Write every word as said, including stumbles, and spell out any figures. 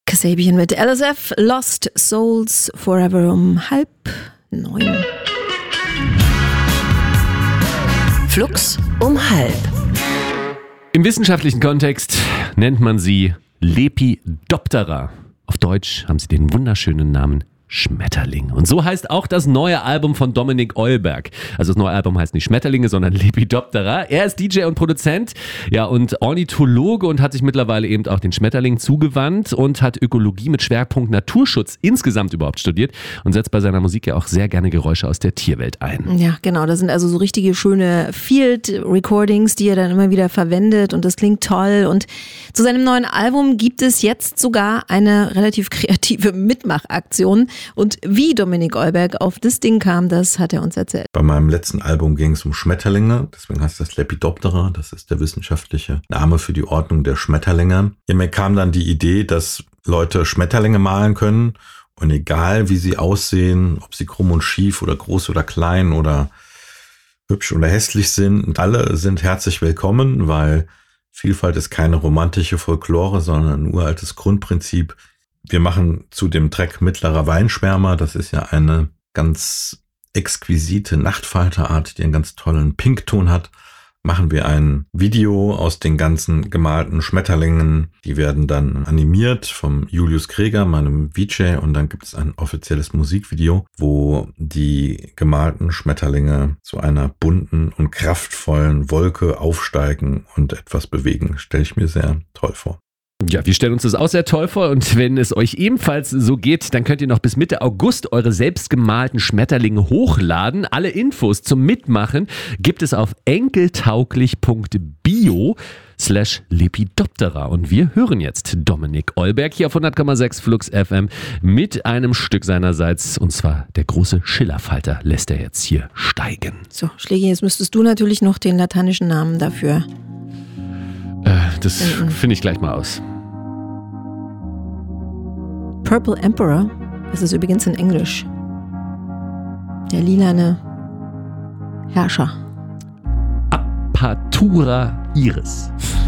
Kasabian mit L S F, Lost Souls Forever um halb neun. Flux um halb. Im wissenschaftlichen Kontext nennt man sie Lepidoptera. Auf Deutsch haben sie den wunderschönen Namen Schmetterling. Und so heißt auch das neue Album von Dominik Eulberg. Also das neue Album heißt nicht Schmetterlinge, sondern Lepidoptera. Er ist D J und Produzent, ja, und Ornithologe und hat sich mittlerweile eben auch den Schmetterlingen zugewandt und hat Ökologie mit Schwerpunkt Naturschutz insgesamt überhaupt studiert und setzt bei seiner Musik ja auch sehr gerne Geräusche aus der Tierwelt ein. Ja, genau. Das sind also so richtige schöne Field-Recordings, die er dann immer wieder verwendet und das klingt toll. Und zu seinem neuen Album gibt es jetzt sogar eine relativ kreative Mitmachaktion. Und wie Dominik Eulberg auf das Ding kam, das hat er uns erzählt. Bei meinem letzten Album ging es um Schmetterlinge, deswegen heißt das Lepidoptera, das ist der wissenschaftliche Name für die Ordnung der Schmetterlinge. Ja, mir kam dann die Idee, dass Leute Schmetterlinge malen können und egal wie sie aussehen, ob sie krumm und schief oder groß oder klein oder hübsch oder hässlich sind, alle sind herzlich willkommen, weil Vielfalt ist keine romantische Folklore, sondern ein uraltes Grundprinzip. Wir machen zu dem Track Mittlerer Weinschwärmer, das ist ja eine ganz exquisite Nachtfalterart, die einen ganz tollen Pinkton hat, machen wir ein Video aus den ganzen gemalten Schmetterlingen. Die werden dann animiert vom Julius Kreger, meinem V J, und dann gibt es ein offizielles Musikvideo, wo die gemalten Schmetterlinge zu einer bunten und kraftvollen Wolke aufsteigen und etwas bewegen. Stelle ich mir sehr toll vor. Ja, wir stellen uns das auch sehr toll vor und wenn es euch ebenfalls so geht, dann könnt ihr noch bis Mitte August eure selbstgemalten Schmetterlinge hochladen. Alle Infos zum Mitmachen gibt es auf enkeltauglich.bio slash Lepidoptera und wir hören jetzt Dominik Eulberg hier auf hundert Komma sechs Flux F M mit einem Stück seinerseits und zwar der große Schillerfalter lässt er jetzt hier steigen. So, Schlägi, jetzt müsstest du natürlich noch den lateinischen Namen dafür. Äh, das finde ich gleich mal aus. Purple Emperor, das ist übrigens in Englisch. Der lilane Herrscher. Apatura iris.